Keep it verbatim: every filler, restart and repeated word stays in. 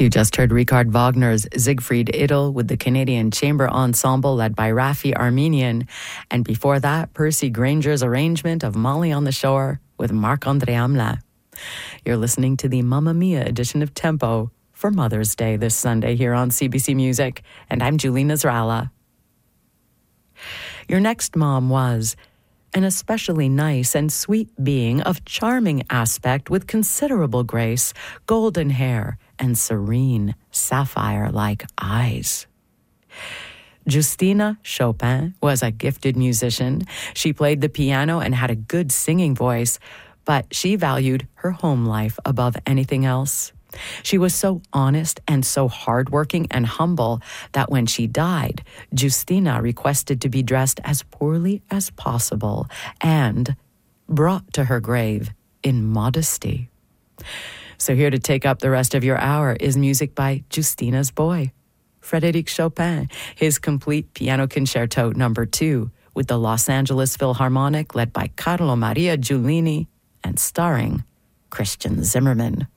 You just heard Richard Wagner's Siegfried Idyll with the Canadian Chamber Ensemble led by Rafi Armenian, and before that, Percy Granger's arrangement of Molly on the Shore with Marc-André Hamelin. You're listening to the Mamma Mia edition of Tempo for Mother's Day this Sunday here on C B C Music, and I'm Julie Nasrallah. Your next mom was an especially nice and sweet being of charming aspect with considerable grace, golden hair, and serene, sapphire-like eyes. Justina Chopin was a gifted musician. She played the piano and had a good singing voice, but she valued her home life above anything else. She was so honest and so hardworking and humble that when she died, Justina requested to be dressed as poorly as possible and brought to her grave in modesty. So here to take up the rest of your hour is music by Justina's boy, Frédéric Chopin, his complete piano concerto number two with the Los Angeles Philharmonic led by Carlo Maria Giulini and starring Christian Zimmerman.